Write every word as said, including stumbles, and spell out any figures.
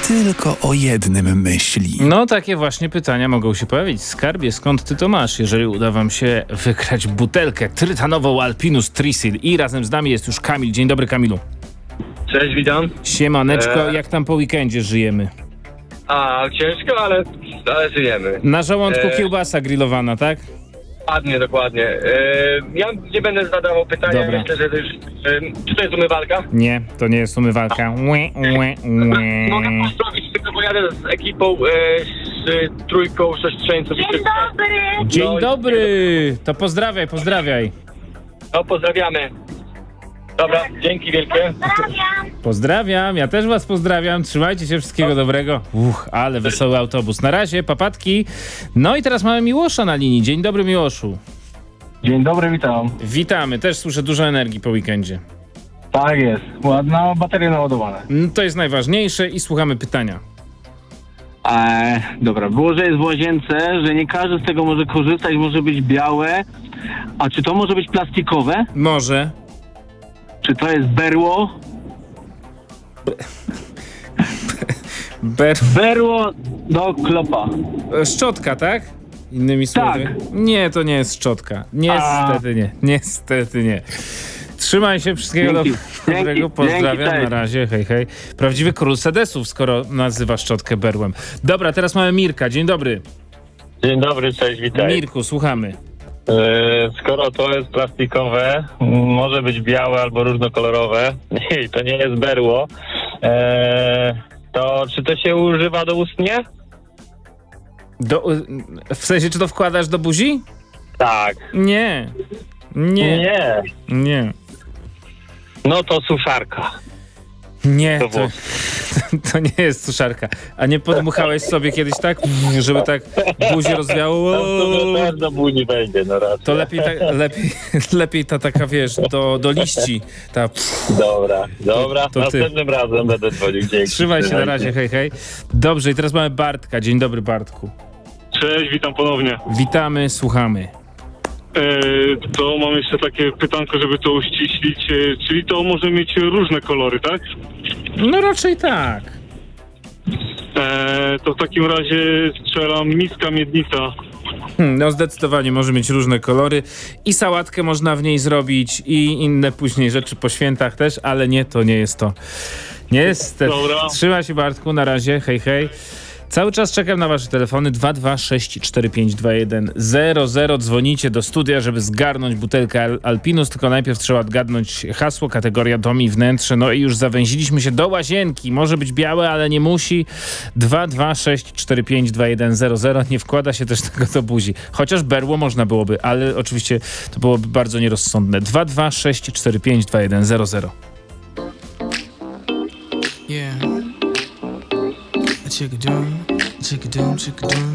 tylko o jednym myśli. No takie właśnie pytania mogą się pojawić. Skarbie, skąd ty to masz, jeżeli uda wam się wygrać butelkę trytanową Alpinus Trisil? I razem z nami jest już Kamil. Dzień dobry, Kamilu. Cześć, witam. Siemaneczko, Eee. jak tam po weekendzie żyjemy? A, ciężko, ale, ale żyjemy. Na żołądku Eee. kiełbasa grillowana, tak? Ładnie, dokładnie. Eee, ja nie będę zadawał pytania, Dobra. myślę, że to już... Eee, czy to jest umywalka? Nie, to nie jest umywalka. Łe, łe, łe. Mogę pozdrowić, tylko pojadę z ekipą, eee, z trójką siostrzeńców. Dzień dobry! Dzień No, dobry! To pozdrawiaj, pozdrawiaj. No, pozdrawiamy. Dobra, dzięki wielkie. Pozdrawiam! Pozdrawiam, ja też was pozdrawiam. Trzymajcie się, wszystkiego dobrego. Uch, ale wesoły autobus. Na razie, papatki. No i teraz mamy Miłosza na linii. Dzień dobry, Miłoszu. Dzień dobry, witam. Witamy, też słyszę dużo energii po weekendzie. Tak jest, ładna bateria naładowana. No, to jest najważniejsze i słuchamy pytania. Eee, dobra, było, że jest w łazience, że nie każdy z tego może korzystać, może być białe. A czy to może być plastikowe? Może. Czy to jest berło? Ber... Berło do klopa. Szczotka, tak? Innymi słowy. Tak. Nie, to nie jest szczotka. Niestety nie. Niestety nie. Trzymaj się, wszystkiego Dzięki. do- dobrego. Dzięki. Pozdrawiam, Dzięki, na cześć. razie, hej, hej. Prawdziwy król sedesów, skoro nazywa szczotkę berłem. Dobra, teraz mamy Mirka. Dzień dobry. Dzień dobry, cześć, witaj. Mirku, słuchamy. E, skoro to jest plastikowe, m, może być białe albo różnokolorowe, i to nie jest berło, e, to czy to się używa doustnie? Do, w sensie, czy to wkładasz do buzi? Tak. Nie. Nie. Nie. Nie. No to suszarka. Nie, To to, było. to nie jest suszarka. A nie podmuchałeś sobie kiedyś tak, żeby tak buzi rozwiało? No to też do buzi wejdzie, no raczej. To lepiej, ta, lepiej, lepiej ta taka, wiesz, do, do liści. Ta, Dobra, dobra, to ty. następnym razem będę dzwonił, dzięki. trzymaj się na razie, hej, hej. Dobrze, i teraz mamy Bartka. Dzień dobry, Bartku. Cześć, witam ponownie. Witamy, słuchamy. E, to mam jeszcze takie pytanko, żeby to uściślić. E, czyli to może mieć różne kolory, tak? No raczej tak. E, to w takim razie strzelam miska miednica. Hmm, no zdecydowanie może mieć różne kolory i sałatkę można w niej zrobić i inne później rzeczy po świętach też, ale nie, to nie jest to. Niestety. Dobra. Trzymaj się, Bartku, na razie, hej, hej. Cały czas czekam na wasze telefony dwa dwa sześć cztery pięć dwa jeden zero zero. Dzwonicie do studia, żeby zgarnąć butelkę Al- Alpinus, tylko najpierw trzeba odgadnąć hasło, kategoria dom i wnętrze. No i już zawęziliśmy się do łazienki. Może być białe, ale nie musi. dwa dwa sześć cztery pięć dwa jeden zero zero. Nie wkłada się też tego do buzi. Chociaż berło można byłoby, ale oczywiście to byłoby bardzo nierozsądne. dwa dwa sześć cztery pięć dwa jeden zero zero. Yeah. A chicka doom, chicka doom, chicka doom.